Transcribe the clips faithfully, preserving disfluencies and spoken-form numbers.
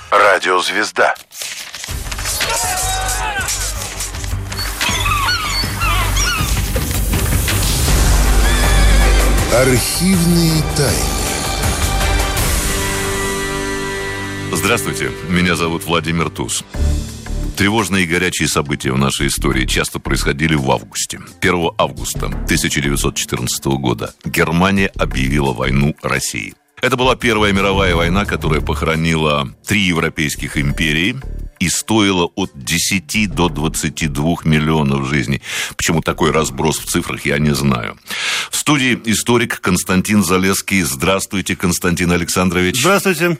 Радиозвезда. Архивные тайны. Здравствуйте, меня зовут Владимир Туз. Тревожные и горячие события в нашей истории часто происходили в августе. первого августа тысяча девятьсот четырнадцатого года Германия объявила войну России. Это была Первая мировая война, которая похоронила три европейских империи и стоила от десяти до двадцати двух миллионов жизней. Почему такой разброс в цифрах, я не знаю. В студии историк Константин Залесский. Здравствуйте, Константин Александрович. Здравствуйте.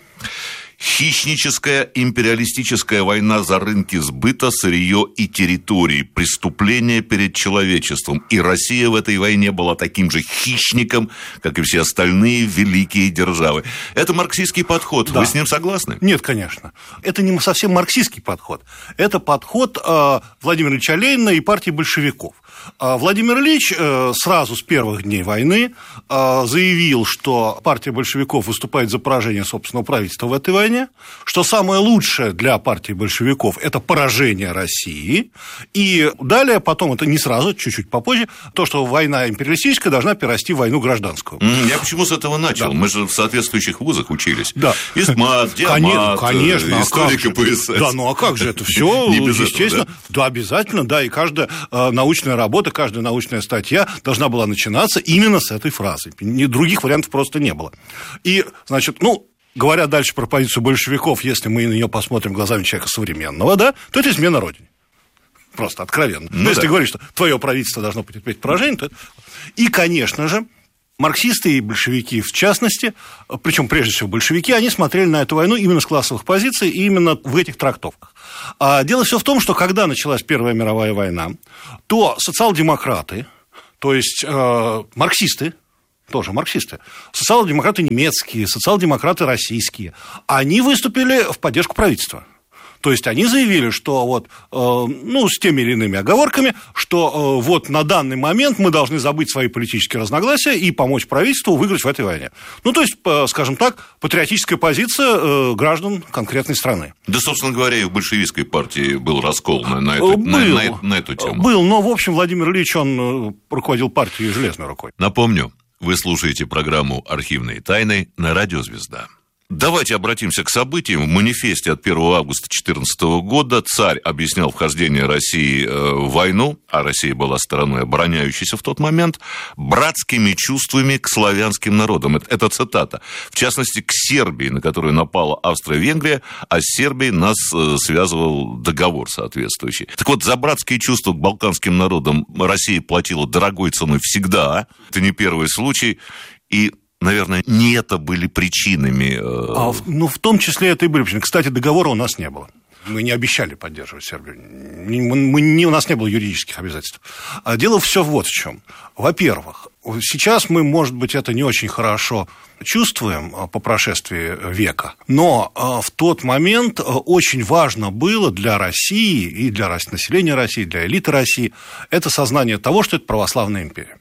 Хищническая империалистическая война за рынки сбыта, сырье и территории. Преступление перед человечеством. И Россия в этой войне была таким же хищником, как и все остальные великие державы. Это марксистский подход. Да. Вы с ним согласны? Нет, конечно. Это не совсем марксистский подход. Это подход э, Владимира Ильича Ленина и партии большевиков. Э, Владимир Ильич э, сразу с первых дней войны э, заявил, что партия большевиков выступает за поражение собственного правительства в этой войне, что самое лучшее для партии большевиков – это поражение России, и далее, потом, это не сразу, чуть-чуть попозже, то, что война империалистическая должна перерасти в войну гражданскую. Я почему с этого начал? Да. Мы же в соответствующих вузах учились. Да. Истмат, Диамат, конечно, историка а ПСС. Да, ну а как же это все? Естественно, этого, да? да, обязательно, да, и каждая э, научная работа, каждая научная статья должна была начинаться именно с этой фразы. Других вариантов просто не было. И, значит, ну, говоря дальше про позицию большевиков, если мы на нее посмотрим глазами человека современного, да, то это измена Родине. Просто откровенно. Ну, если да. ты говоришь, что твое правительство должно потерпеть поражение, то это... И, конечно же, марксисты и большевики, в частности, причем прежде всего большевики, они смотрели на эту войну именно с классовых позиций и именно в этих трактовках. А дело все в том, что когда началась Первая мировая война, то социал-демократы, то есть э, марксисты, тоже марксисты, социал-демократы немецкие, социал-демократы российские, они выступили в поддержку правительства. То есть они заявили, что вот, э, ну, с теми или иными оговорками, что э, вот на данный момент мы должны забыть свои политические разногласия и помочь правительству выиграть в этой войне. Ну, то есть, э, скажем так, патриотическая позиция э, граждан конкретной страны. Да, собственно говоря, и в большевистской партии был раскол на, на, эту, на, на, на эту тему. Был, но, в общем, Владимир Ильич, он руководил партией железной рукой. Напомню, вы слушаете программу «Архивные тайны» на Радио Звезда. Давайте обратимся к событиям. В манифесте от первого августа две тысячи четырнадцатого года царь объяснял вхождение России в войну, а Россия была стороной обороняющейся в тот момент, братскими чувствами к славянским народам. Это, это цитата. В частности, к Сербии, на которую напала Австро-Венгрия, а с Сербией нас связывал договор соответствующий. Так вот, за братские чувства к балканским народам Россия платила дорогой ценой всегда. Это не первый случай. И... наверное, не это были причинами. А, ну, в том числе это и были причины. Кстати, договора у нас не было. Мы не обещали поддерживать Сербию. Мы, мы, не, у нас не было юридических обязательств. А дело все вот в чем. Во-первых, сейчас мы, может быть, это не очень хорошо чувствуем по прошествии века, но в тот момент очень важно было для России и для населения России, для элиты России, это сознание того, что это православная империя.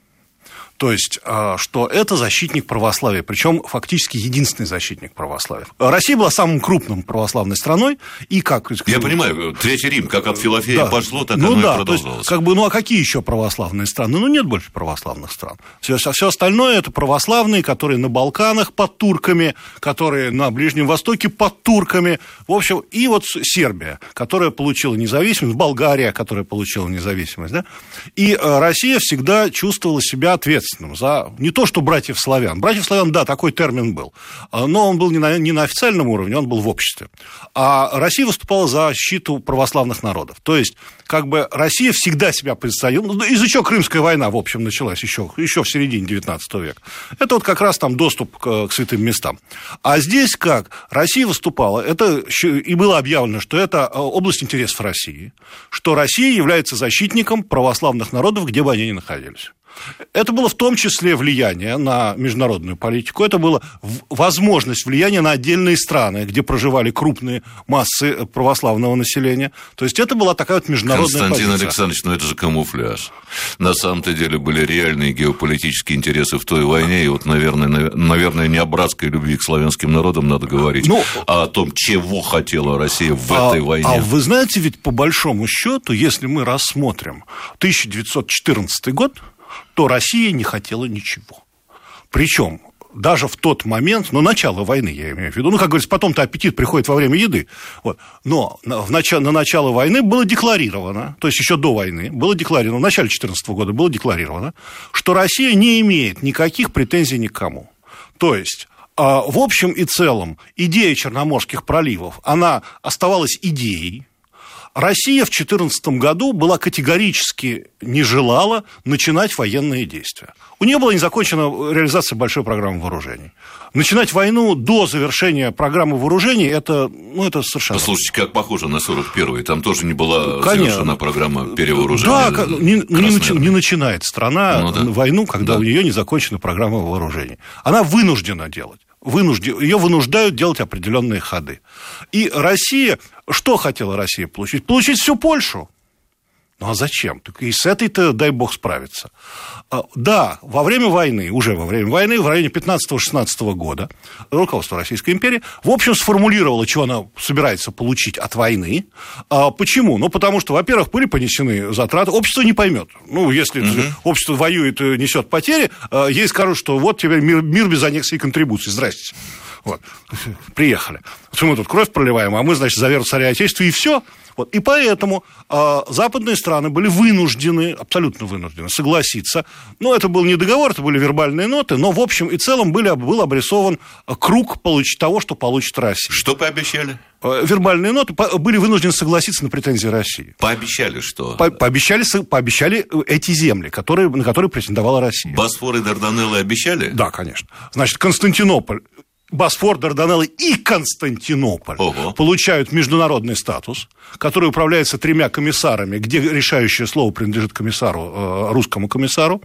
То есть, что это защитник православия, причем фактически единственный защитник православия. Россия была самым крупным православной страной, и как... Я понимаю, Третий Рим, как от Филофея да. пошло, так ну, оно да, и продолжалось. То есть, как бы, ну, а какие еще православные страны? Ну, нет больше православных стран. Все, все остальное – это православные, которые на Балканах под турками, которые на Ближнем Востоке под турками. В общем, и вот Сербия, которая получила независимость, Болгария, которая получила независимость, да? И Россия всегда чувствовала себя ответственной за не то, что братьев славян. Братьев славян, да, такой термин был, но он был не на, не на официальном уровне, он был в обществе. А Россия выступала за защиту православных народов. То есть, как бы Россия всегда себя позиционировала, из-за чего Крымская война, в общем, началась еще, еще в середине девятнадцатого века. Это вот как раз там доступ к, к святым местам. А здесь как? Россия выступала, это, и было объявлено, что это область интересов России, что Россия является защитником православных народов, где бы они ни находились. Это было в том числе влияние на международную политику, это была возможность влияния на отдельные страны, где проживали крупные массы православного населения. То есть это была такая вот международная Константин позиция. Александрович, ну это же камуфляж. На самом-то деле были реальные геополитические интересы в той войне, и вот, наверное, наверное, не о братской любви к славянским народам надо говорить, ну, а о том, чего хотела Россия в а, этой войне. А вы знаете, ведь по большому счету, если мы рассмотрим тысяча девятьсот четырнадцатый год, то Россия не хотела ничего. Причем даже в тот момент, ну, начало войны, я имею в виду, ну, как говорится, потом-то аппетит приходит во время еды, вот. Но в начало, на начало войны было декларировано, то есть еще до войны, было декларировано, в начале две тысячи четырнадцатого года было декларировано, что Россия не имеет никаких претензий ни к кому. То есть, в общем и целом, идея Черноморских проливов, она оставалась идеей. Россия в две тысячи четырнадцатом году была категорически не желала начинать военные действия. У нее была не закончена реализация большой программы вооружений. Начинать войну до завершения программы вооружений, это, ну, это совершенно... Послушайте, как похоже на сорок первый, там тоже не была Конечно. завершена программа перевооружения. Да, не, не, начи, не начинает страна ну, да. войну, когда да. у нее не закончена программа вооружений. Она вынуждена делать. Вынужден, ее вынуждают делать определенные ходы. И Россия, что хотела Россия получить? Получить всю Польшу. Ну, а зачем? И с этой-то, дай бог, справиться. Да, во время войны, уже во время войны, в районе пятнадцатого-шестнадцатого года, руководство Российской империи, в общем, сформулировало, чего она собирается получить от войны. Почему? Ну, потому что, во-первых, были понесены затраты, общество не поймет. Ну, если угу. общество воюет, несет потери, ей скажут, что вот теперь мир, мир без аннексии и контрибуций. Здрасте. Вот. Приехали. Мы тут кровь проливаем, а мы, значит, за веру царя Отечества, и все. Вот. И поэтому э, западные страны были вынуждены, абсолютно вынуждены согласиться. Ну, это был не договор, это были вербальные ноты, но в общем и целом были, был обрисован круг получ, того, что получит Россия. Что пообещали? Э, вербальные ноты по, были вынуждены согласиться на претензии России. Пообещали что? По, пообещали, пообещали эти земли, которые, на которые претендовала Россия. Босфор и Дарданеллы обещали? Да, конечно. Значит, Константинополь... Босфор, Дарданеллы и Константинополь Ого. Получают международный статус, который управляется тремя комиссарами, где решающее слово принадлежит комиссару, русскому комиссару.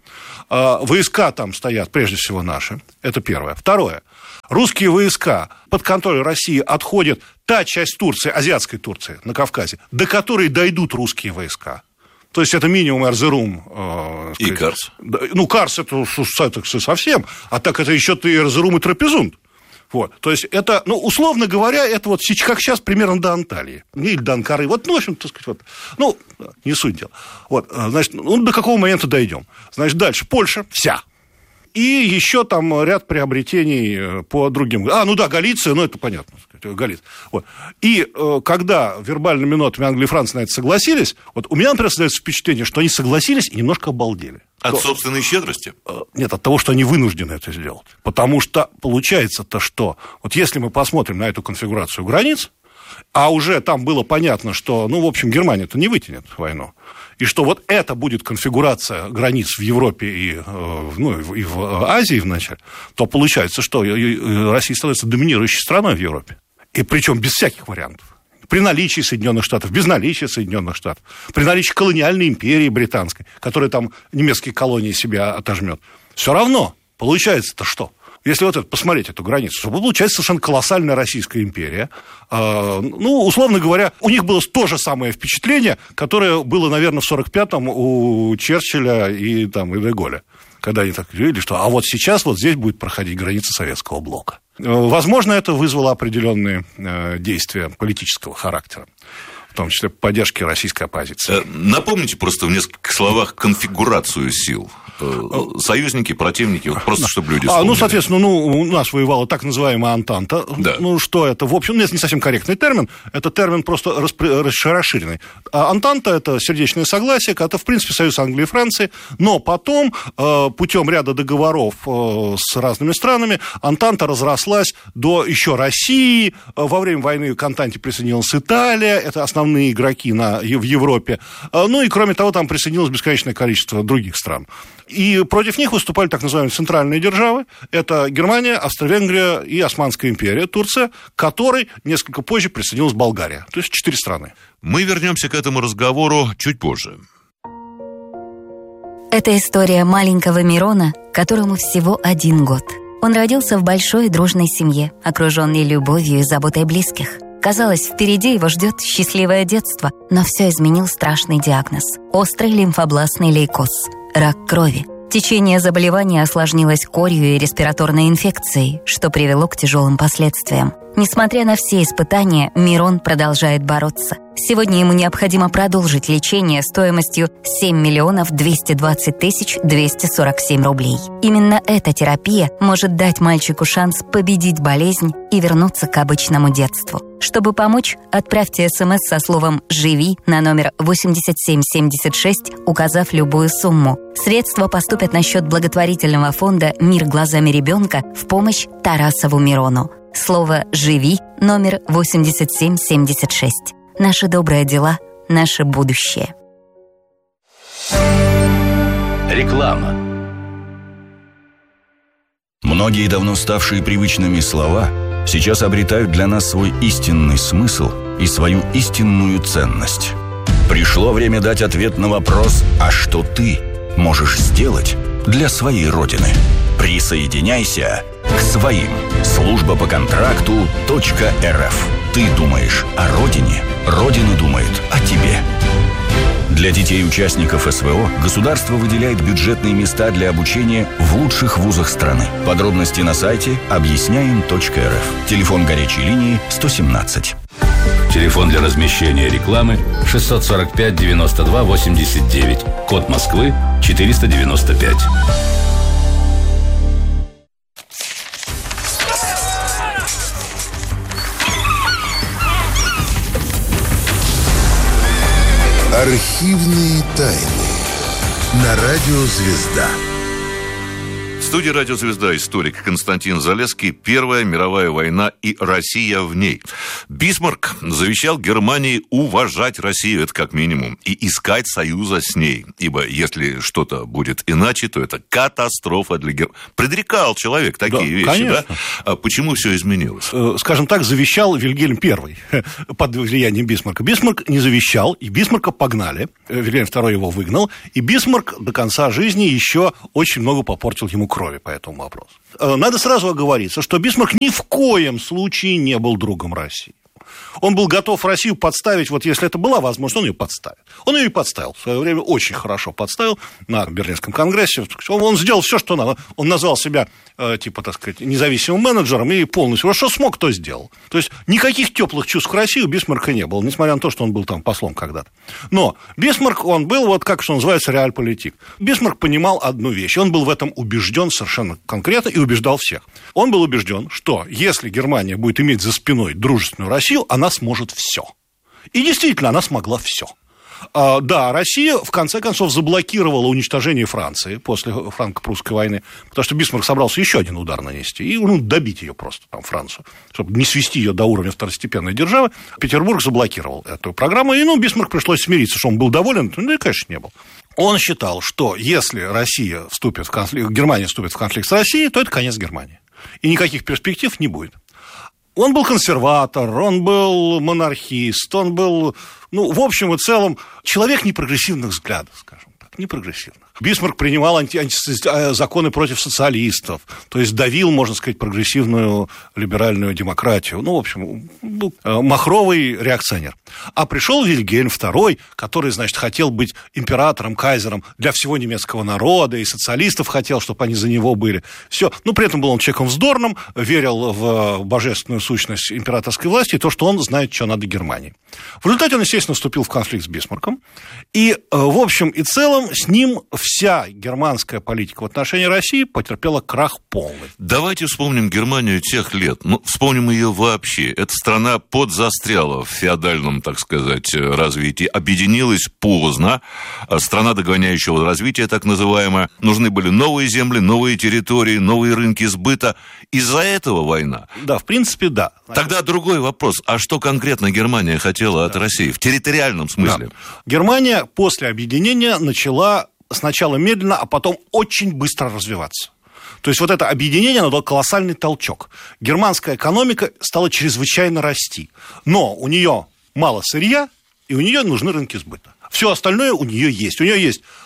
Войска там стоят, прежде всего, наши. Это первое. Второе. Русские войска под контроль России отходят та часть Турции, азиатской Турции, на Кавказе, до которой дойдут русские войска. То есть это минимум Эрзерум. Э, и Карс. Ну, Карс это, это совсем, а так это еще ты Эрзерум и Трапезунд. Вот. То есть это, ну, условно говоря, это вот как сейчас примерно до Анталии. Или до Анкары. Вот, ну, в общем, так сказать, вот, ну, не суть дела. Вот, значит, ну, до какого момента дойдем? Значит, дальше Польша вся. И еще там ряд приобретений по другим. А, ну да, Галиция, ну, это понятно. Галиция. Вот. И э, когда вербальными нотами Англия и Франция на это согласились, вот у меня, например, создается впечатление, что они согласились и немножко обалдели. От то, собственной щедрости? Нет, от того, что они вынуждены это сделать. Потому что получается-то, что вот если мы посмотрим на эту конфигурацию границ, а уже там было понятно, что, ну, в общем, Германия-то не вытянет войну, и что вот это будет конфигурация границ в Европе и, ну, и в Азии вначале, то получается, что Россия становится доминирующей страной в Европе. И причем без всяких вариантов. При наличии Соединенных Штатов, без наличия Соединенных Штатов, при наличии колониальной империи британской, которая там немецкие колонии себя отожмет. Все равно получается-то что? Если вот это, посмотреть эту границу, то получается совершенно колоссальная Российская империя. Э, ну, условно говоря, у них было то же самое впечатление, которое было, наверное, в сорок пятом у Черчилля и, там, и де Голля. Когда они так говорили, что а вот сейчас вот здесь будет проходить граница Советского блока. Возможно, это вызвало определенные э, действия политического характера, в том числе поддержки российской оппозиции. Напомните просто в нескольких словах конфигурацию сил. Союзники, противники, вот просто чтобы люди вспомнили. А, ну, соответственно, ну, у нас воевала так называемая Антанта. Да. Ну, что это? В общем, ну, это не совсем корректный термин, это термин просто расширенный. А Антанта – это сердечное согласие, это, в принципе, союз Англии и Франции, но потом, путем ряда договоров с разными странами, Антанта разрослась до еще России, во время войны к Антанте присоединилась Италия, это основные игроки на, в Европе, ну, и, кроме того, там присоединилось бесконечное количество других стран. И против них выступали так называемые центральные державы. Это Германия, Австро-Венгрия и Османская империя, Турция, к которой несколько позже присоединилась Болгария. То есть четыре страны. Мы вернемся к этому разговору чуть позже. Это история маленького Мирона, которому всего один год. Он родился в большой дружной семье, окруженный любовью и заботой близких. Казалось, впереди его ждет счастливое детство, но все изменил страшный диагноз – острый лимфобластный лейкоз – рак крови. Течение заболевания осложнилось корью и респираторной инфекцией, что привело к тяжелым последствиям. Несмотря на все испытания, Мирон продолжает бороться. Сегодня ему необходимо продолжить лечение стоимостью семь миллионов двести двадцать тысяч двести сорок семь рублей. Именно эта терапия может дать мальчику шанс победить болезнь и вернуться к обычному детству. Чтобы помочь, отправьте смс со словом «Живи» на номер восемьдесят семь семьдесят шесть, указав любую сумму. Средства поступят на счет благотворительного фонда «Мир глазами ребенка» в помощь Тарасову Мирону. Слово «Живи» номер восемьдесят семь семьдесят шесть. Наши добрые дела, наше будущее. Реклама. Многие давно ставшие привычными слова сейчас обретают для нас свой истинный смысл и свою истинную ценность. Пришло время дать ответ на вопрос: а что ты можешь сделать для своей Родины? Присоединяйся к своим. Служба по контракту .рф. Ты думаешь о Родине, Родина думает о тебе. Для детей-участников СВО государство выделяет бюджетные места для обучения в лучших вузах страны. Подробности на сайте объясняем точка эр эф. Телефон горячей линии сто семнадцать. Телефон для размещения рекламы шестьсот сорок пять девяносто два восемьдесят девять. Код Москвы четыреста девяносто пять. Архивные тайны на радио «Звезда». В студии «Радио Звезда» историк Константин Залесский. Первая мировая война и Россия в ней. Бисмарк завещал Германии уважать Россию, это как минимум, и искать союза с ней. Ибо если что-то будет иначе, то это катастрофа для Германии. Предрекал человек такие да, вещи, конечно. Да? А почему все изменилось? Скажем так, завещал Вильгельм Первый под влиянием Бисмарка. Бисмарк не завещал, и Бисмарка погнали. Вильгельм Второй его выгнал, и Бисмарк до конца жизни еще очень много попортил ему кровь по этому вопросу. Надо сразу оговориться, что Бисмарк ни в коем случае не был другом России. Он был готов Россию подставить, вот если это была возможность, он ее подставит. Он ее и подставил. В свое время очень хорошо подставил на Берлинском конгрессе. Он сделал все, что надо. Он назвал себя, типа, так сказать, независимым менеджером и полностью, что смог, то сделал. То есть никаких теплых чувств к России у Бисмарка не было, несмотря на то, что он был там послом когда-то. Но Бисмарк, он был, вот как что называется, реальполитик. Бисмарк понимал одну вещь. Он был в этом убежден совершенно конкретно и убеждал всех. Он был убежден, что если Германия будет иметь за спиной дружественную Россию, она сможет все. И действительно, она смогла все. А, да, Россия, в конце концов, заблокировала уничтожение Франции после франко-прусской войны, потому что Бисмарк собрался еще один удар нанести и ну, добить ее просто, там, Францию, чтобы не свести ее до уровня второстепенной державы. Петербург заблокировал эту программу, и ну, Бисмарк пришлось смириться, что он был доволен, ну и, конечно, не был. Он считал, что если Россия вступит в конфликт, Германия вступит в конфликт с Россией, то это конец Германии. И никаких перспектив не будет. Он был консерватор, он был монархист, он был, ну, в общем и целом, человек непрогрессивных взглядов, скажем так, непрогрессивных. Бисмарк принимал анти- анти- законы против социалистов, то есть давил, можно сказать, прогрессивную либеральную демократию. Ну, в общем, был махровый реакционер. А пришел Вильгельм Второй, который, значит, хотел быть императором, кайзером для всего немецкого народа, и социалистов хотел, чтобы они за него были. Все. Но при этом был он человеком вздорным, верил в божественную сущность императорской власти и то, что он знает, что надо Германии. В результате он, естественно, вступил в конфликт с Бисмарком. И, в общем и целом, с ним вся германская политика в отношении России потерпела крах полный. Давайте вспомним Германию тех лет. Ну, вспомним ее вообще. Эта страна подзастряла в феодальном, так сказать, развитии. Объединилась поздно. Страна догоняющего развития, так называемая. Нужны были новые земли, новые территории, новые рынки сбыта. Из-за этого война. Да, в принципе, да. Тогда другой вопрос. А что конкретно Германия хотела от да. России? В территориальном смысле? Да. Германия после объединения начала сначала медленно, а потом очень быстро развиваться. То есть вот это объединение, оно дало колоссальный толчок. Германская экономика стала чрезвычайно расти. Но у нее мало сырья, и у нее нужны рынки сбыта. Все остальное у нее есть. У нее есть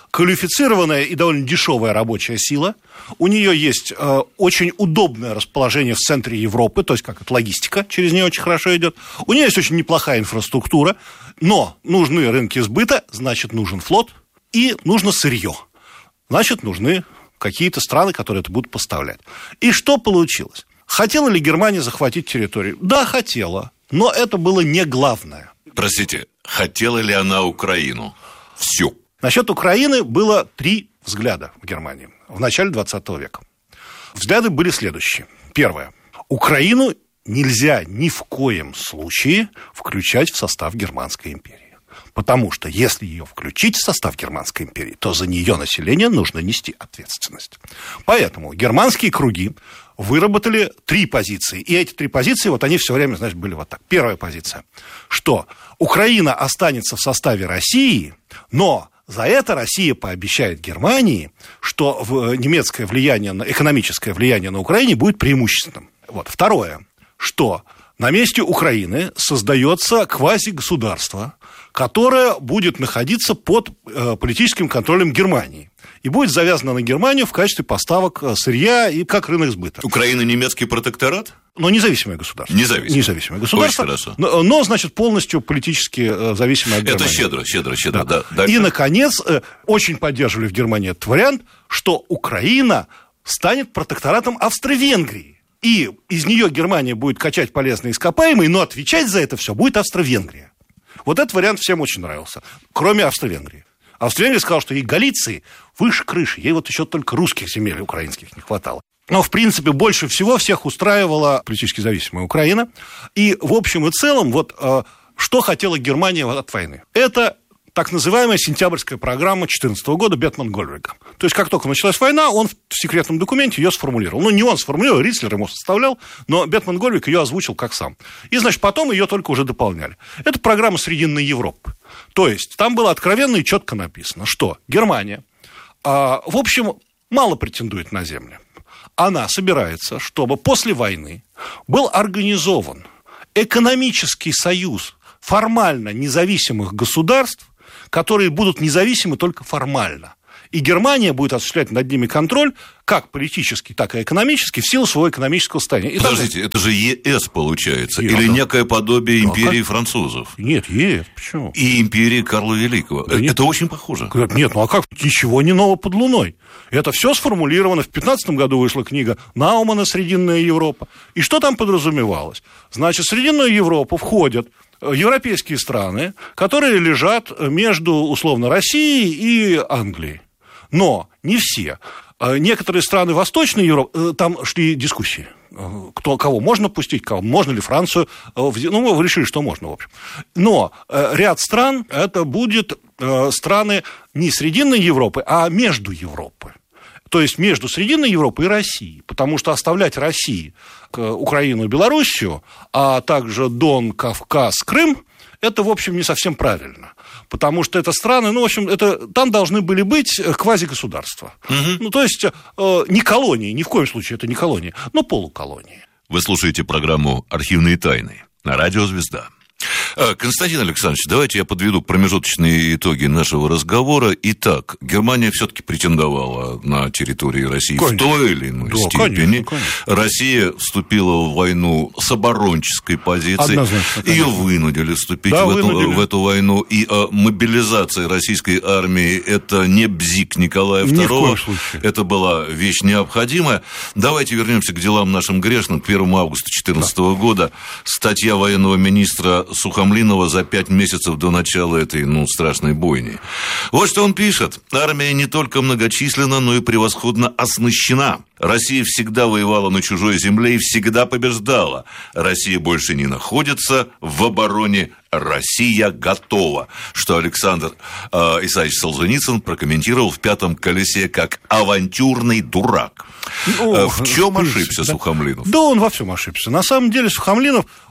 квалифицированная и довольно дешевая рабочая сила. У нее есть э, очень удобное расположение в центре Европы, то есть как это логистика через нее очень хорошо идет. У нее есть очень неплохая инфраструктура, но нужны рынки сбыта, значит, нужен флот, и нужно сырье. Значит, нужны какие-то страны, которые это будут поставлять. И что получилось? Хотела ли Германия захватить территорию? Да, хотела, но это было не главное. Простите, хотела ли она Украину? Всю. Насчет Украины было три взгляда в Германии в начале двадцатого века. Взгляды были следующие. Первое. Украину нельзя ни в коем случае включать в состав Германской империи. Потому что если ее включить в состав Германской империи, то за нее население нужно нести ответственность. Поэтому германские круги выработали три позиции. И эти три позиции, вот они все время, значит, были вот так. Первая позиция, что Украина останется в составе России, но за это Россия пообещает Германии, что немецкое влияние, экономическое влияние на Украине будет преимущественным. Вот. Второе, что на месте Украины создается квазигосударство, которое будет находиться под э, политическим контролем Германии. И будет завязано на Германию в качестве поставок сырья и как рынок сбыта. Украина немецкий протекторат? Но независимое государство. Независимое. Независимое государство. Очень хорошо. Но, но, значит, полностью политически зависимое от Германии. Это щедро, щедро, щедро. Да. Да. И, наконец, очень поддерживали в Германии этот вариант, что Украина станет протекторатом Австро-Венгрии. И из нее Германия будет качать полезные ископаемые, но отвечать за это все будет Австро-Венгрия. Вот этот вариант всем очень нравился, кроме Австро-Венгрии. Австро-Венгрия сказала, что ей Галиции выше крыши, ей вот еще только русских земель украинских не хватало. Но, в принципе, больше всего всех устраивала политически зависимая Украина. И, в общем и целом, вот э, что хотела Германия от войны? Это так называемая сентябрьская программа две тысячи четырнадцатого года Бетман-Гольвига. То есть, как только началась война, он в секретном документе ее сформулировал. Ну, не он сформулировал, Рицлер ему составлял, но Бетман-Гольвиг ее озвучил как сам. И, значит, потом ее только уже дополняли. Это программа Срединной Европы. То есть, там было откровенно и четко написано, что Германия, а, в общем, мало претендует на земли. Она собирается, чтобы после войны был организован экономический союз формально независимых государств, которые будут независимы только формально. И Германия будет осуществлять над ними контроль, как политический, так и экономический, в силу своего экономического состояния. И Подождите, там... это же ЕС получается? ЕС, или да. некое подобие да, империи как... французов? Нет, ЕС, почему? И империи Карла Великого. Да это нет. Очень похоже. Нет, ну а как? Ничего не нового под луной. Это все сформулировано. В две тысячи пятнадцатом году вышла книга Наумана «Срединная Европа». И что там подразумевалось? Значит, в Срединную Европу входят европейские страны, которые лежат между, условно, Россией и Англией. Но не все. Некоторые страны Восточной Европы, там шли дискуссии. Кто, кого можно пустить, кого, можно ли Францию. Ну, мы решили, что можно, в общем. Но ряд стран, это будут страны не Срединной Европы, а между Европой. То есть между Срединной Европой и Россией. Потому что оставлять России Украину и Белоруссию, а также Дон, Кавказ, Крым, это, в общем, не совсем правильно. Потому что это страны, ну, в общем, это, там должны были быть квазигосударства. Угу. Ну, то есть э, не колонии, ни в коем случае это не колонии, но полуколонии. Вы слушаете программу «Архивные тайны» на радио «Звезда». Константин Александрович, давайте я подведу промежуточные итоги нашего разговора. Итак, Германия все-таки претендовала на территории России конечно. В той или иной да, степени. Конечно, конечно. Россия вступила в войну с оборонческой позиции. Ее вынудили вступить да, в, вынудили. Эту, в эту войну. И а, мобилизация российской армии – это не бзик Николая второго. Это была вещь необходимая. Давайте вернемся к делам нашим грешным. первого августа две тысячи четырнадцатого да. года статья военного министра Сухомлинова за пять месяцев до начала этой, ну, страшной бойни. Вот что он пишет. Армия не только многочисленна, но и превосходно оснащена. Россия всегда воевала на чужой земле и всегда побеждала. Россия больше не находится в обороне. Россия готова. Что Александр э, Исаевич Солженицын прокомментировал в «Пятом колесе» как авантюрный дурак. Ну, в чем ошибся да. Сухомлинов? Да он во всем ошибся. На самом деле Сухомлинов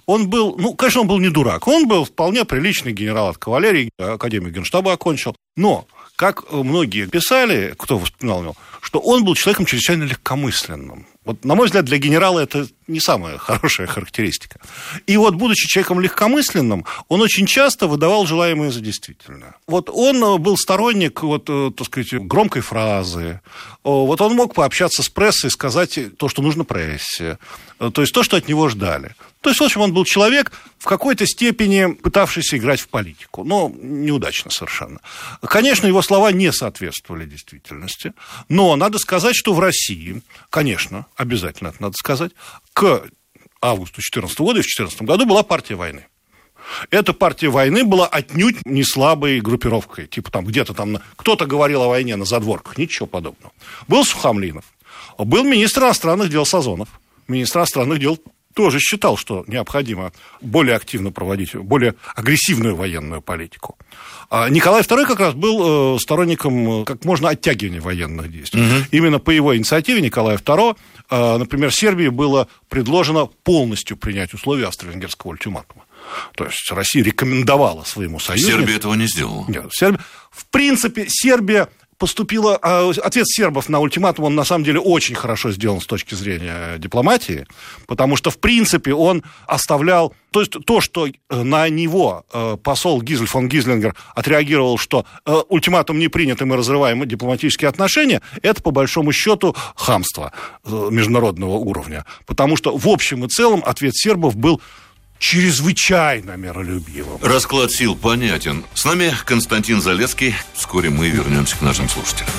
он был, ну, конечно, он был не дурак, он был вполне приличный генерал от кавалерии, академию Генштаба окончил, но, как многие писали, кто воспоминал его, что он был человеком чрезвычайно легкомысленным. Вот, на мой взгляд, для генерала это не самая хорошая характеристика. И вот, будучи человеком легкомысленным, он очень часто выдавал желаемое за действительное. Вот он был сторонник, вот, так сказать, громкой фразы. Вот он мог пообщаться с прессой и сказать то, что нужно прессе. То есть то, что от него ждали. То есть, в общем, он был человек в какой-то степени пытавшийся играть в политику, но неудачно совершенно. Конечно, его слова не соответствовали действительности, но надо сказать, что в России, конечно, обязательно это надо сказать, к августу две тысячи четырнадцатого года и в две тысячи четырнадцатом году была партия войны. Эта партия войны была отнюдь не слабой группировкой, типа там где-то там кто-то говорил о войне на задворках, ничего подобного. Был Сухомлинов, был министр иностранных дел Сазонов, министр иностранных дел тоже считал, что необходимо более активно проводить, более агрессивную военную политику. А Николай второй как раз был сторонником как можно оттягивания военных действий. Угу. Именно по его инициативе Николая второго, например, Сербии было предложено полностью принять условия австро-венгерского ультиматума. То есть Россия рекомендовала своему союзнику... Сербия этого не сделала. Нет, Сербия... В принципе, Сербия... поступила... Ответ сербов на ультиматум, он на самом деле очень хорошо сделан с точки зрения дипломатии, потому что, в принципе, он оставлял... То есть то, что на него посол Гизель фон Гизлингер отреагировал, что ультиматум не принят, и мы разрываем дипломатические отношения, это, по большому счету, хамство международного уровня. Потому что, в общем и целом, ответ сербов был чрезвычайно миролюбивым. Расклад сил понятен. С нами Константин Залесский. Вскоре мы вернемся к нашим слушателям.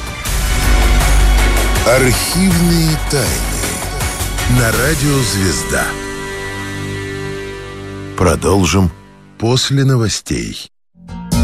Архивные тайны на радио «Звезда». Продолжим после новостей.